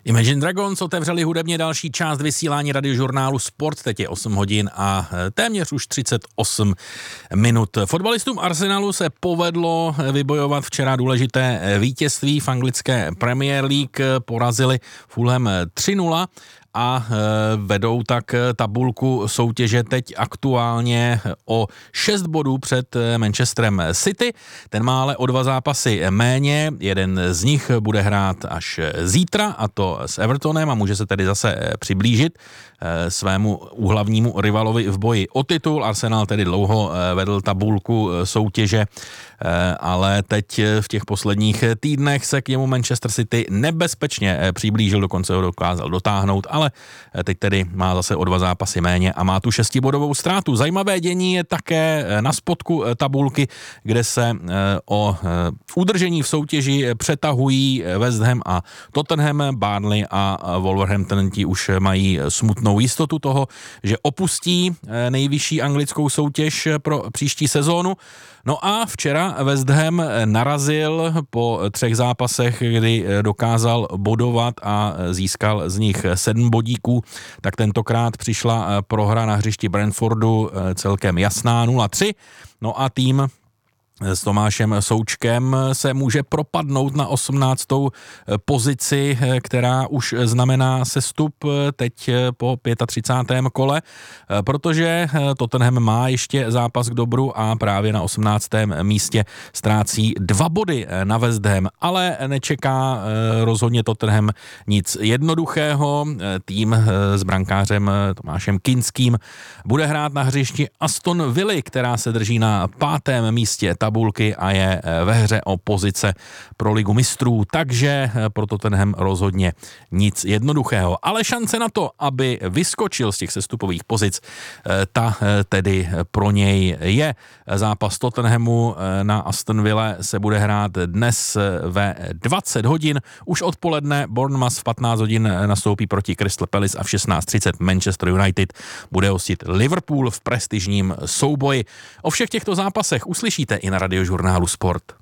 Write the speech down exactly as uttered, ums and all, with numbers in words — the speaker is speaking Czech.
Imagine Dragons otevřeli hudebně další část vysílání radiožurnálu Sport, teď je osm hodin a téměř už třicet osm minut. Fotbalistům Arsenalu se povedlo vybojovat včera důležité vítězství v anglické Premier League, porazili Fulham tři nula a vedou tak tabulku soutěže teď aktuálně o šest bodů před Manchesterem City. Ten má ale o dva zápasy méně, jeden z nich bude hrát až zítra, a to s Evertonem, a může se tedy zase přiblížit svému úhlavnímu rivalovi v boji o titul. Arsenal tedy dlouho vedl tabulku soutěže, ale teď v těch posledních týdnech se k němu Manchester City nebezpečně přiblížil, dokonce ho dokázal dotáhnout, ale teď tedy má zase o dva zápasy méně a má tu šestibodovou ztrátu. Zajímavé dění je také na spodku tabulky, kde se o udržení v soutěži přetahují West Ham a Tottenham. Burnley a Wolverhampton ti už mají smutnou jistotu toho, že opustí nejvyšší anglickou soutěž pro příští sezónu. No a včera West Ham narazil po třech zápasech, kdy dokázal bodovat a získal z nich sedm bodíků, tak tentokrát přišla prohra na hřišti Brentfordu celkem jasná nula tři. No a tým s Tomášem Součkem se může propadnout na osmnáctou pozici, která už znamená sestup teď po třicátém pátém kole, protože Tottenham má ještě zápas k dobru a právě na osmnáctém místě ztrácí dva body na West Ham, ale nečeká rozhodně Tottenham nic jednoduchého. Tým s brankářem Tomášem Kinským bude hrát na hřišti Aston Villy, která se drží na pátém místě tabulky a je ve hře o pozice pro ligu mistrů, takže pro Tottenham rozhodně nic jednoduchého. Ale šance na to, aby vyskočil z těch sestupových pozic, ta tedy pro něj je. Zápas Tottenhamu na Aston Ville se bude hrát dnes ve dvacet hodin. Už odpoledne Bournemouth v patnáct hodin nastoupí proti Crystal Palace a v šestnáct třicet Manchester United bude hostit Liverpool v prestižním souboji. O všech těchto zápasech uslyšíte i na radiožurnálu Sport.